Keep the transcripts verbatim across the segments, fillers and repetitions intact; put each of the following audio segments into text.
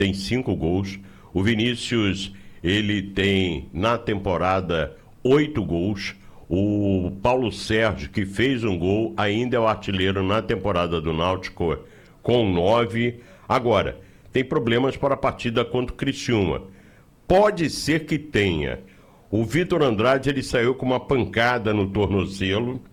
tem cinco gols. O Vinícius, ele tem na temporada oito gols. O Paulo Sérgio, que fez um gol, ainda é o artilheiro na temporada do Náutico com nove. Agora, tem problemas para a partida contra o Criciúma. Pode ser que tenha. O Vitor Andrade, ele saiu com uma pancada no tornozelo.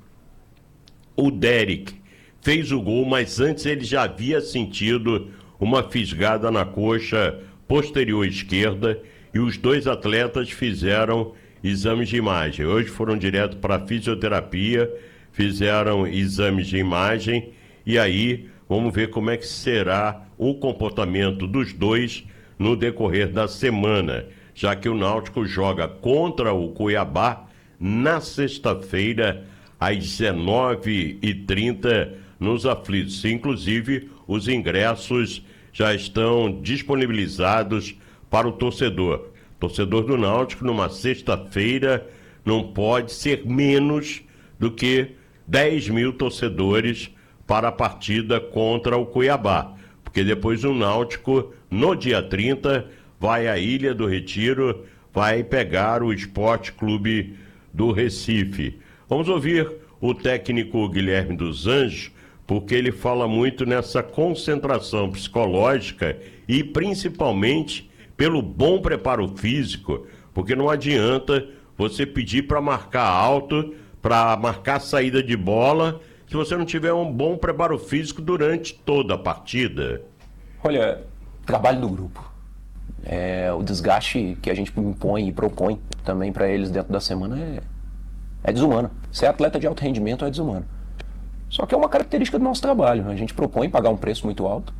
O Derek fez o gol, mas antes ele já havia sentido uma fisgada na coxa posterior esquerda e os dois atletas fizeram exames de imagem. Hoje foram direto para a fisioterapia, fizeram exames de imagem e aí vamos ver como é que será o comportamento dos dois no decorrer da semana, já que o Náutico joga contra o Cuiabá na sexta-feira às dezenove e trinta nos aflitos. Inclusive, os ingressos já estão disponibilizados para o torcedor. Torcedor do Náutico, numa sexta-feira, não pode ser menos do que dez mil torcedores para a partida contra o Cuiabá. Porque depois o Náutico, no dia trinta, vai à Ilha do Retiro, vai pegar o Sport Clube do Recife. Vamos ouvir o técnico Guilherme dos Anjos, porque ele fala muito nessa concentração psicológica e principalmente pelo bom preparo físico, porque não adianta você pedir para marcar alto, para marcar saída de bola, se você não tiver um bom preparo físico durante toda a partida. Olha, trabalho do grupo. É, o desgaste que a gente impõe e propõe também para eles dentro da semana é, é desumano. Ser atleta de alto rendimento é desumano. Só que é uma característica do nosso trabalho. A gente propõe pagar um preço muito alto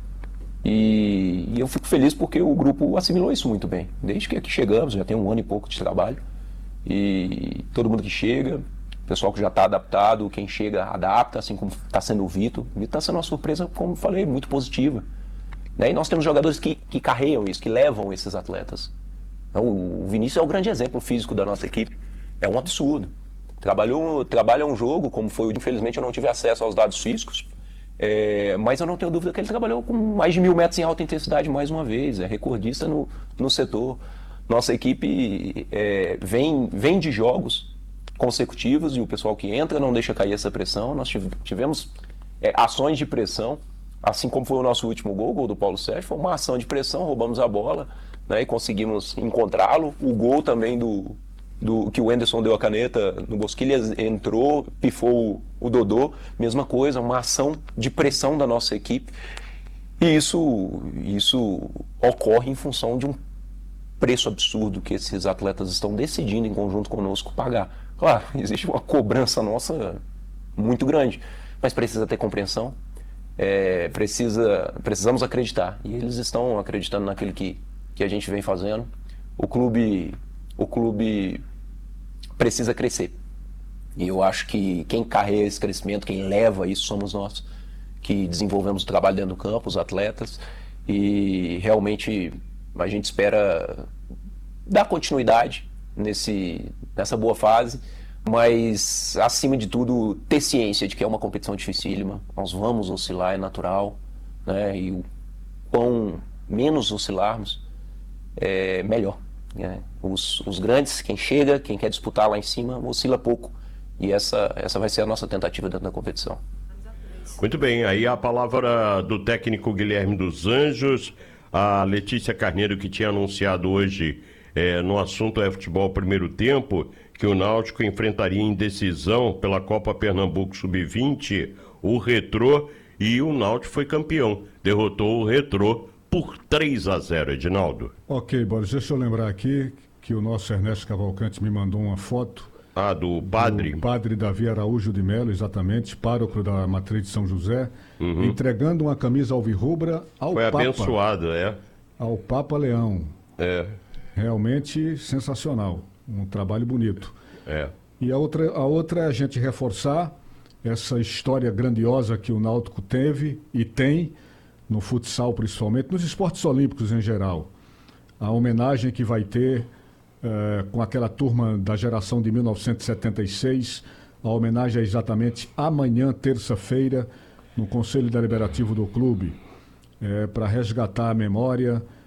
e, e eu fico feliz porque o grupo assimilou isso muito bem. Desde que aqui chegamos, já tem um ano e pouco de trabalho e todo mundo que chega, o pessoal que já está adaptado, quem chega adapta, assim como está sendo o Vitor. O Vitor está sendo uma surpresa, como falei, muito positiva. E nós temos jogadores que, que carregam isso, que levam esses atletas. Então, o Vinícius é o grande exemplo físico da nossa equipe. É um absurdo. Trabalhou, trabalha um jogo, como foi, infelizmente eu não tive acesso aos dados físicos, é, mas eu não tenho dúvida que ele trabalhou com mais de mil metros em alta intensidade mais uma vez, é recordista no, no setor. Nossa equipe é, vem, vem de jogos consecutivos e o pessoal que entra não deixa cair essa pressão. Nós tivemos é, ações de pressão, assim como foi o nosso último gol, o gol do Paulo Sérgio, foi uma ação de pressão, roubamos a bola, né, e conseguimos encontrá-lo. O gol também do, do que o Anderson deu a caneta no Bosquilha, entrou, pifou o, o Dodô, mesma coisa, uma ação de pressão da nossa equipe. E isso, isso ocorre em função de um preço absurdo que esses atletas estão decidindo em conjunto conosco pagar. Claro, existe uma cobrança nossa muito grande, mas precisa ter compreensão. É, precisa, precisamos acreditar e eles estão acreditando naquilo que, que a gente vem fazendo. O clube, o clube precisa crescer e eu acho que quem carrega esse crescimento, quem leva isso somos nós que desenvolvemos o trabalho dentro do campo, os atletas, e realmente a gente espera dar continuidade nesse, nessa boa fase, mas, acima de tudo, ter ciência de que é uma competição dificílima, nós vamos oscilar, é natural, né? E o quão menos oscilarmos, é melhor, né? Os, os grandes, quem chega, quem quer disputar lá em cima, oscila pouco, e essa, essa vai ser a nossa tentativa dentro da competição. Muito bem, aí a palavra do técnico Guilherme dos Anjos, a Letícia Carneiro, que tinha anunciado hoje é, no assunto é futebol primeiro tempo, que o Náutico enfrentaria em decisão pela Copa Pernambuco sub vinte o Retrô, e o Náutico foi campeão, derrotou o Retrô por três a zero, Edinaldo. Ok, Boris, deixa eu lembrar aqui que o nosso Ernesto Cavalcante me mandou uma foto. Ah, do padre? Do padre Davi Araújo de Melo, exatamente, pároco da Matriz de São José, uhum. entregando uma camisa alvirrubra ao foi Papa. Foi abençoado, é. Ao Papa Leão. É. Realmente sensacional. Um trabalho bonito. É. E a outra, a outra é a gente reforçar essa história grandiosa que o Náutico teve e tem no futsal principalmente, nos esportes olímpicos em geral. A homenagem que vai ter eh, com aquela turma da geração de mil novecentos e setenta e seis, a homenagem é exatamente amanhã, terça-feira, no Conselho Deliberativo do Clube, eh, para resgatar a memória